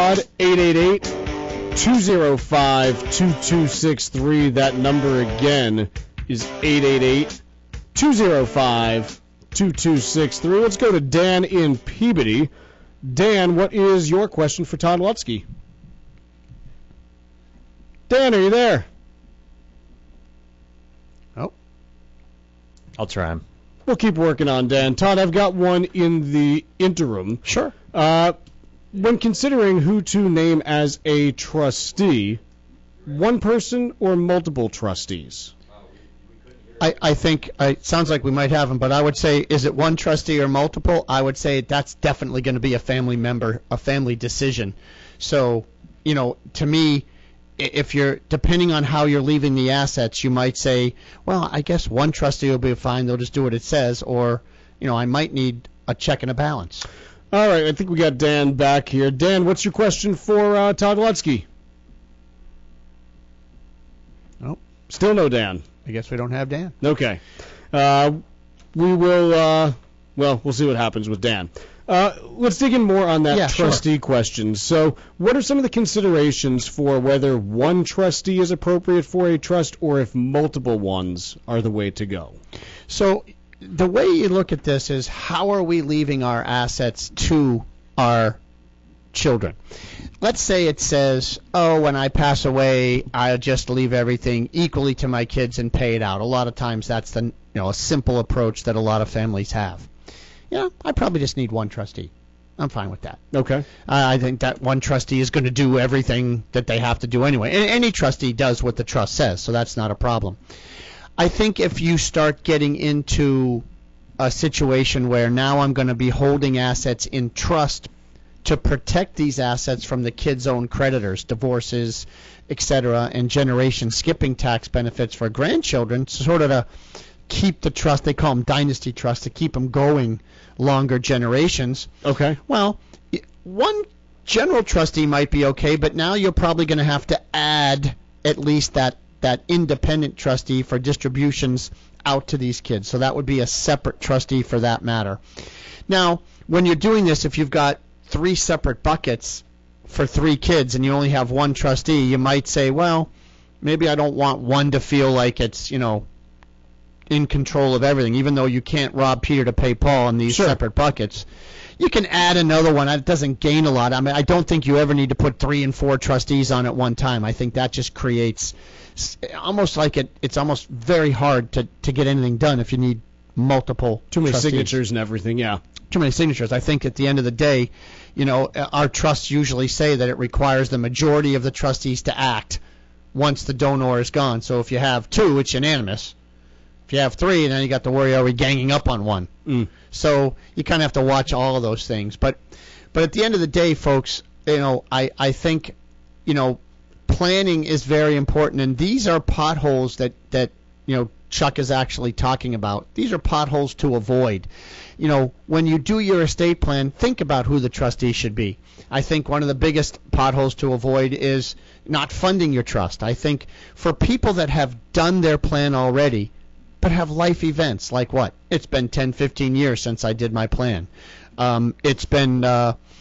Todd, 888-205-2263. That number again is 888-205-2263. Let's go to Dan in Peabody. Dan, what is your question for Todd Lutzke? Dan, are you there? Oh. I'll try him. We'll keep working on Dan. Todd, I've got one in the interim. Sure. When considering who to name as a trustee, one person or multiple trustees? I think it sounds like we might have them, but I would say, is it one trustee or multiple? I would say that's definitely going to be a family member, a family decision. So, to me, if you're depending on how you're leaving the assets, you might say, well, I guess one trustee will be fine. They'll just do what it says, or I might need a check and a balance. All right, I think we got Dan back here. Dan, what's your question for Todd Lutzke? Nope. Still no Dan. I guess we don't have Dan. Okay. We will, we'll see what happens with Dan. Let's dig in more on that trustee question. So what are some of the considerations for whether one trustee is appropriate for a trust or if multiple ones are the way to go? So the way you look at this is, how are we leaving our assets to our children? Let's say it says, when I pass away, I'll just leave everything equally to my kids and pay it out. A lot of times that's a simple approach that a lot of families have. I probably just need one trustee. I'm fine with that. Okay. I think that one trustee is going to do everything that they have to do anyway. And any trustee does what the trust says, so that's not a problem. I think if you start getting into a situation where now I'm going to be holding assets in trust to protect these assets from the kids' own creditors, divorces, etc., and generation skipping tax benefits for grandchildren, sort of to keep the trust, they call them dynasty trusts, to keep them going longer generations. Okay. Well, one general trustee might be okay, but now you're probably going to have to add at least that independent trustee for distributions out to these kids. So that would be a separate trustee for that matter. Now, when you're doing this, if you've got 3 separate buckets for 3 kids and you only have one trustee, you might say, well, maybe I don't want one to feel like it's, in control of everything, even though you can't rob Peter to pay Paul in these separate buckets. You can add another one. It doesn't gain a lot. I mean, I don't think you ever need to put 3 and 4 trustees on at one time. I think that just creates almost like it's almost very hard to get anything done if you need multiple too many trustees. Signatures and everything, yeah. Too many signatures. I think at the end of the day, our trusts usually say that it requires the majority of the trustees to act once the donor is gone. So if you have 2, it's unanimous. If you have 3, then you got to worry, are we ganging up on one? So you kind of have to watch all of those things. But at the end of the day, folks, I think, planning is very important. And these are potholes that Chuck is actually talking about. These are potholes to avoid. When you do your estate plan, think about who the trustee should be. I think one of the biggest potholes to avoid is not funding your trust. I think for people that have done their plan already, but have life events like what? It's been 10, 15 years since I did my plan. It's been